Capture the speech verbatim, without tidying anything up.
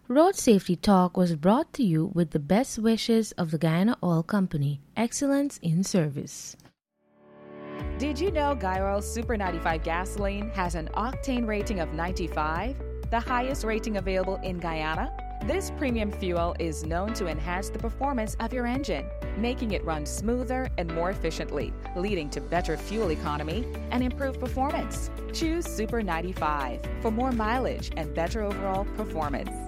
Road Safety Talk was brought to you with the best wishes of the Guyana Oil Company. Excellence in service. Did you know Guy Super ninety-five gasoline has an octane rating of ninety-five, the highest rating available in Guyana? This premium fuel is known to enhance the performance of your engine, making it run smoother and more efficiently, leading to better fuel economy and improved performance. Choose Super ninety-five for more mileage and better overall performance.